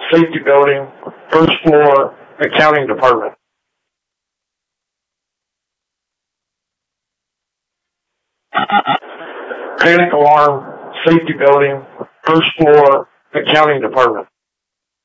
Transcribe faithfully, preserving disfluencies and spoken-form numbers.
safety building, first floor, accounting department. Panic alarm, safety building, first floor, accounting department.